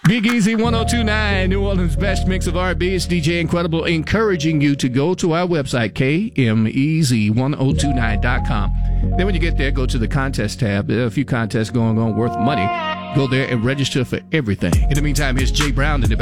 Big Easy 1029, New Orleans' best mix of R&B. It's DJ Incredible, encouraging you to go to our website, KMEZ1029.com. Then when you get there, go to the contest tab. There are a few contests going on worth money. Go there and register for everything. In the meantime, here's Jay Brown in the